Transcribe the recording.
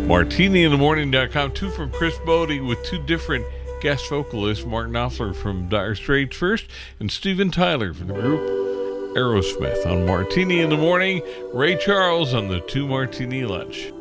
MartiniInTheMorning.com. Two from Chris Bodie with two different guest vocalists, Mark Knopfler from Dire Straits first, and Steven Tyler from the group Aerosmith. On Martini in the Morning, Ray Charles on the Two Martini Lunch.